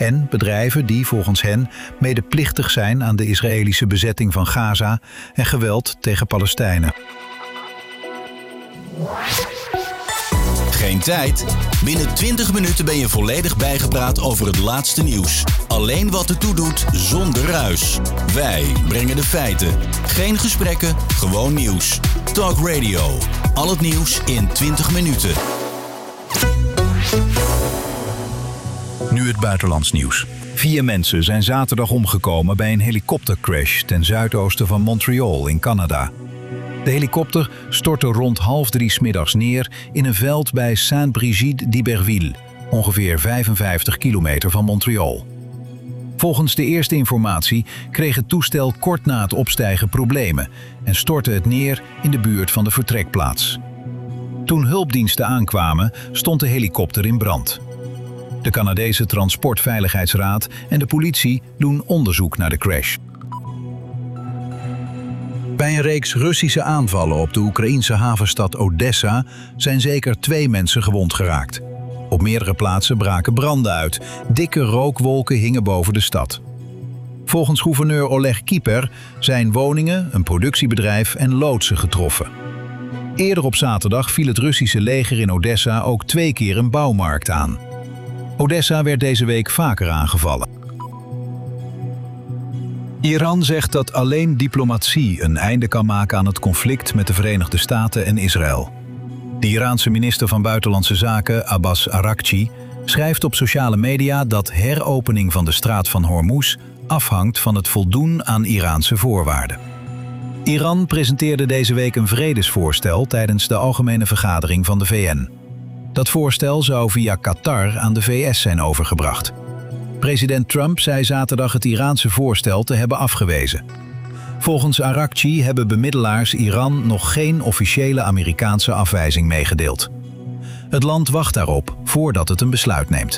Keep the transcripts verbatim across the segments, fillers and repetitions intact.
en bedrijven die volgens hen medeplichtig zijn aan de Israëlische bezetting van Gaza en geweld tegen Palestijnen. Geen tijd? Binnen twintig minuten ben je volledig bijgepraat over het laatste nieuws. Alleen wat ertoe doet, zonder ruis. Wij brengen de feiten. Geen gesprekken, gewoon nieuws. Talk Radio. Al het nieuws in twintig minuten. Nu het buitenlands nieuws. Vier mensen zijn zaterdag omgekomen bij een helikoptercrash ten zuidoosten van Montreal in Canada. De helikopter stortte rond half drie 's middags neer in een veld bij Saint-Brigitte-d'Iberville, ongeveer vijfenvijftig kilometer van Montreal. Volgens de eerste informatie kreeg het toestel kort na het opstijgen problemen en stortte het neer in de buurt van de vertrekplaats. Toen hulpdiensten aankwamen, stond de helikopter in brand. De Canadese Transportveiligheidsraad en de politie doen onderzoek naar de crash. Bij een reeks Russische aanvallen op de Oekraïense havenstad Odessa zijn zeker twee mensen gewond geraakt. Op meerdere plaatsen braken branden uit. Dikke rookwolken hingen boven de stad. Volgens gouverneur Oleg Kiper zijn woningen, een productiebedrijf en loodsen getroffen. Eerder op zaterdag viel het Russische leger in Odessa ook twee keer een bouwmarkt aan. Odessa werd deze week vaker aangevallen. Iran zegt dat alleen diplomatie een einde kan maken aan het conflict met de Verenigde Staten en Israël. De Iraanse minister van Buitenlandse Zaken, Abbas Araghchi, schrijft op sociale media dat heropening van de straat van Hormuz afhangt van het voldoen aan Iraanse voorwaarden. Iran presenteerde deze week een vredesvoorstel tijdens de algemene vergadering van de V N. Dat voorstel zou via Qatar aan de V S zijn overgebracht. President Trump zei zaterdag het Iraanse voorstel te hebben afgewezen. Volgens Araghchi hebben bemiddelaars Iran nog geen officiële Amerikaanse afwijzing meegedeeld. Het land wacht daarop voordat het een besluit neemt.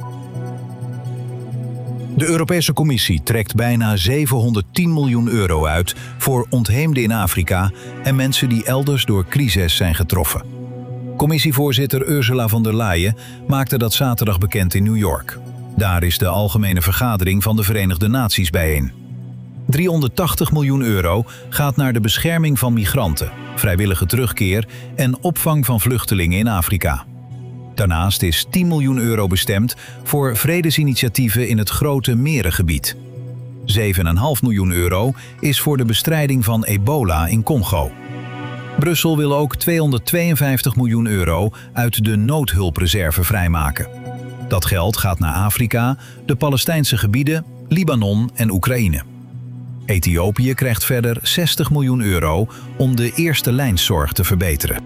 De Europese Commissie trekt bijna zevenhonderdtien miljoen euro uit voor ontheemden in Afrika en mensen die elders door crises zijn getroffen. Commissievoorzitter Ursula von der Leyen maakte dat zaterdag bekend in New York. Daar is de algemene vergadering van de Verenigde Naties bijeen. driehonderdtachtig miljoen euro gaat naar de bescherming van migranten, vrijwillige terugkeer en opvang van vluchtelingen in Afrika. Daarnaast is tien miljoen euro bestemd voor vredesinitiatieven in het Grote Merengebied. zeven komma vijf miljoen euro is voor de bestrijding van ebola in Congo. Brussel wil ook tweehonderdtweeënvijftig miljoen euro uit de noodhulpreserve vrijmaken. Dat geld gaat naar Afrika, de Palestijnse gebieden, Libanon en Oekraïne. Ethiopië krijgt verder zestig miljoen euro om de eerste lijnszorg te verbeteren.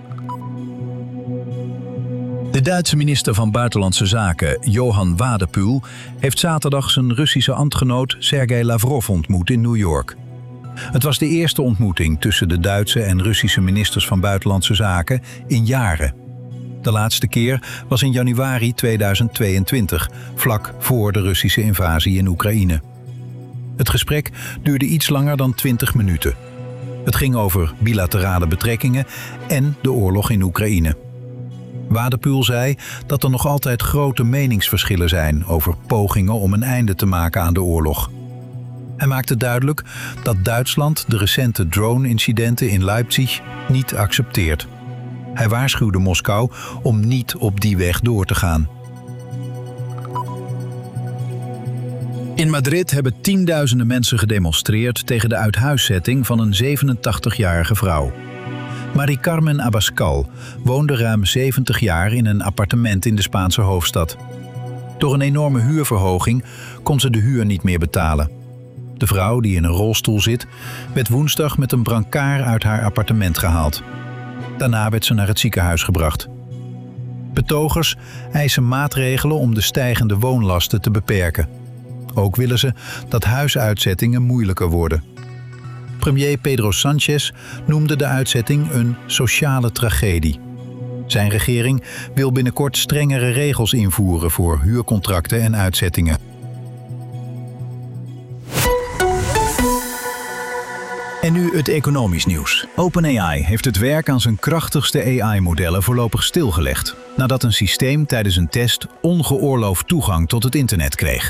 De Duitse minister van Buitenlandse Zaken, Johan Wadephul, heeft zaterdag zijn Russische ambtgenoot Sergei Lavrov ontmoet in New York. Het was de eerste ontmoeting tussen de Duitse en Russische ministers van Buitenlandse Zaken in jaren. De laatste keer was in januari tweeduizend tweeëntwintig, vlak voor de Russische invasie in Oekraïne. Het gesprek duurde iets langer dan twintig minuten. Het ging over bilaterale betrekkingen en de oorlog in Oekraïne. Wadephul zei dat er nog altijd grote meningsverschillen zijn over pogingen om een einde te maken aan de oorlog. Hij maakte duidelijk dat Duitsland de recente drone-incidenten in Leipzig niet accepteert. Hij waarschuwde Moskou om niet op die weg door te gaan. In Madrid hebben tienduizenden mensen gedemonstreerd tegen de uithuiszetting van een zevenentachtigjarige vrouw. Mari Carmen Abascal woonde ruim zeventig jaar in een appartement in de Spaanse hoofdstad. Door een enorme huurverhoging kon ze de huur niet meer betalen. De vrouw, die in een rolstoel zit, werd woensdag met een brancard uit haar appartement gehaald. Daarna werd ze naar het ziekenhuis gebracht. Betogers eisen maatregelen om de stijgende woonlasten te beperken. Ook willen ze dat huisuitzettingen moeilijker worden. Premier Pedro Sánchez noemde de uitzetting een sociale tragedie. Zijn regering wil binnenkort strengere regels invoeren voor huurcontracten en uitzettingen. En nu het economisch nieuws. OpenAI heeft het werk aan zijn krachtigste A I-modellen voorlopig stilgelegd, nadat een systeem tijdens een test ongeoorloofd toegang tot het internet kreeg.